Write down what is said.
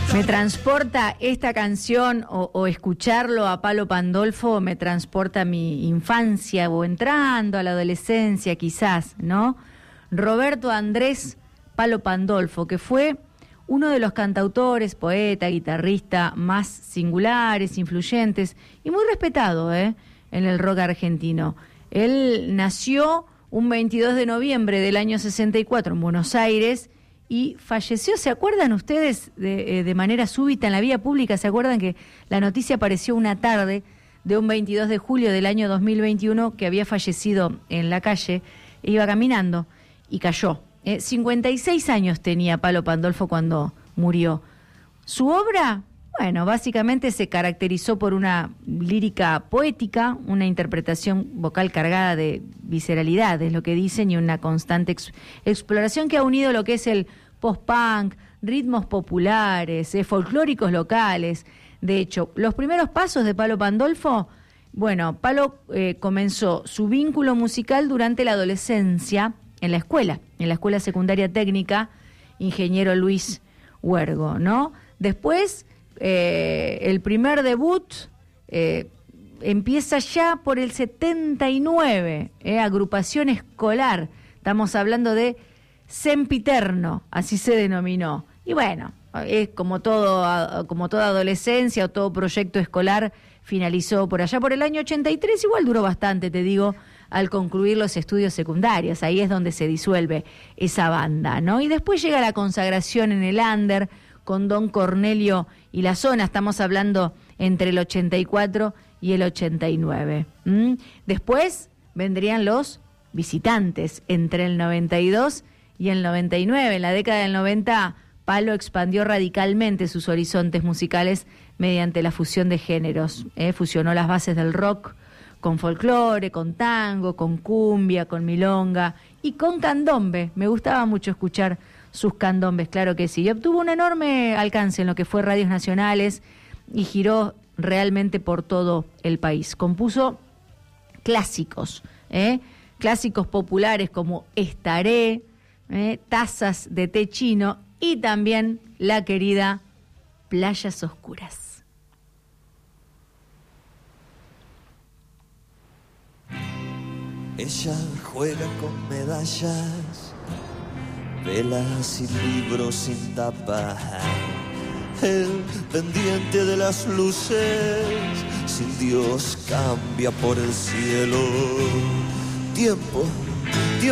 Me transporta esta canción o escucharlo a Palo Pandolfo, me transporta a mi infancia o entrando a la adolescencia quizás, ¿no? Roberto Andrés Palo Pandolfo, que fue uno de los cantautores, poeta, guitarrista más singulares, influyentes y muy respetado en el rock argentino. Él nació un 22 de noviembre del año 64 en Buenos Aires y falleció. ¿Se acuerdan ustedes de manera súbita en la vía pública? ¿Se acuerdan que la noticia apareció una tarde de un 22 de julio del año 2021 que había fallecido en la calle? Iba caminando y cayó. 56 años tenía Palo Pandolfo cuando murió. Su obra, bueno, básicamente se caracterizó por una lírica poética, una interpretación vocal cargada de visceralidad, es lo que dicen, y una constante exploración que ha unido lo que es el post-punk, ritmos populares, folclóricos locales. De hecho, los primeros pasos de Palo Pandolfo, bueno, Palo comenzó su vínculo musical durante la adolescencia en la escuela secundaria técnica, Ingeniero Luis Huergo, ¿no? Después, el primer debut empieza ya por el 79, agrupación escolar, estamos hablando de Sempiterno, así se denominó. Y bueno, es como toda adolescencia o todo proyecto escolar, finalizó por allá por el año 83, igual duró bastante, te digo, al concluir los estudios secundarios. Ahí es donde se disuelve esa banda, ¿no? Y después llega la consagración en el under con Don Cornelio y la Zona, estamos hablando entre el 84 y el 89. Después vendrían los Visitantes entre el 92 y el 99. En la década del 90, Palo expandió radicalmente sus horizontes musicales mediante la fusión de géneros. Fusionó las bases del rock con folclore, con tango, con cumbia, con milonga y con candombe. Me gustaba mucho escuchar sus candombes, claro que sí. Y obtuvo un enorme alcance en lo que fue radios nacionales y giró realmente por todo el país. Compuso clásicos, clásicos populares como Estaré, Tazas de té chino y también la querida Playas Oscuras. Ella juega con medallas, velas y libros sin tapa. El pendiente de las luces, sin Dios cambia por el cielo. Tiempo